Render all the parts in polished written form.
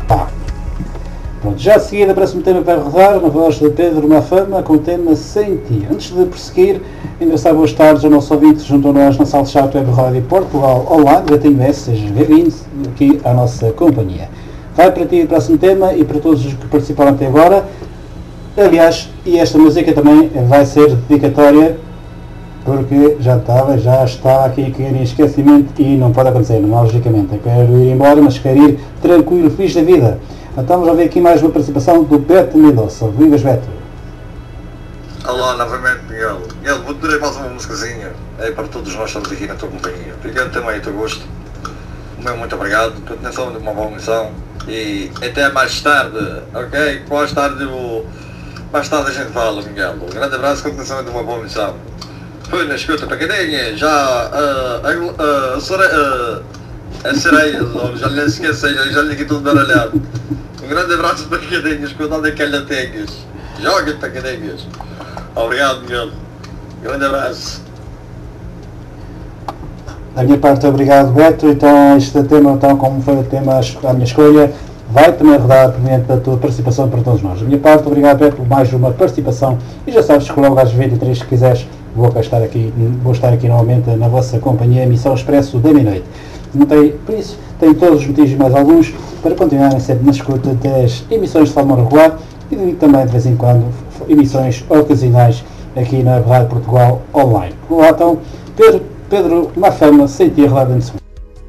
pá. Pronto, já a seguir, o próximo tema vai rodar na voz de Pedro Mafama com o tema Sem Ti. Antes de prosseguir, endereçar boas tardes ao nosso ouvinte junto a nós na Sala de Chat Web Rádio Portugal Online, GTMS, seja bem-vindo aqui à nossa companhia. Vai para ti o próximo tema e para todos os que participaram até agora. Aliás, e esta música também vai ser dedicatória, porque já está aqui a cair em esquecimento e não pode acontecer, logicamente. Eu quero ir embora, mas quero ir tranquilo, feliz da vida. Então vamos ver aqui mais uma participação do Beto Mendonça. Vivas, Beto. Olá, novamente, Miguel. Miguel, vou-te dizer mais uma musicazinha. É para todos nós estamos aqui na tua companhia. Obrigado também ao teu gosto. Muito obrigado. Tua atenção de uma boa missão. E até mais tarde, ok? Mais tarde a gente fala, Miguel. Um grande abraço, continuação de uma boa missão. Foi na escuta, pagadinha. Já a sereia, já lhe esqueci, já lhe aqui tudo baralhado. Um grande abraço para pagadinhas, cuidado que lhe tenhas. Joga pagadinhas. Obrigado, Miguel. Grande abraço. Da minha parte, obrigado, Beto. Então, este tema, então, como foi o tema a minha escolha, vai também rodar proveniente da tua participação para todos nós. Da minha parte, obrigado, Beto, por mais uma participação. E já sabes que logo às 23, se quiseres, vou estar aqui novamente na vossa companhia, emissão Expresso da meia-noite. Por isso, tenho todos os motivos e mais alguns para continuarem sempre na escuta das emissões de forma regular e também, de vez em quando, emissões ocasionais aqui na Rádio Portugal Online. Lá então, Pedro Mafama, Sem Ti, rodada de segundo.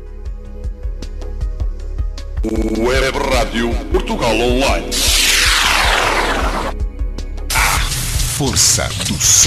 Web Rádio Portugal Online. A força do som.